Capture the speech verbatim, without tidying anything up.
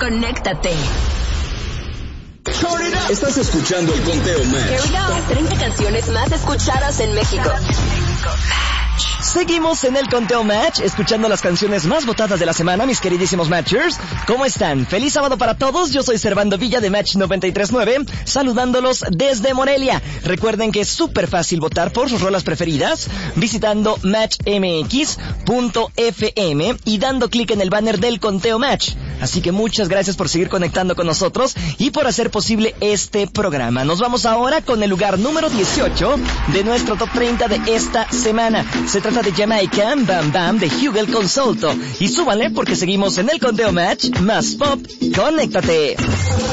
Conéctate. Estás escuchando el Conteo Match. Here we go. treinta canciones más escuchadas en México. Seguimos en el Conteo Match, escuchando las canciones más votadas de la semana, mis queridísimos Matchers. ¿Cómo están? Feliz sábado para todos. Yo soy Servando Villa de Match noventa y tres punto nueve, saludándolos desde Morelia. Recuerden que es súper fácil votar por sus rolas preferidas visitando match m x punto f m y dando clic en el banner del Conteo Match. Así que muchas gracias por seguir conectando con nosotros y por hacer posible este programa. Nos vamos ahora con el lugar número dieciocho de nuestro top treinta de esta semana. Se trata de Jamaica, Bam Bam, de Hugel Consulto. Y súbanle porque seguimos en el Conteo Match más pop. Conéctate.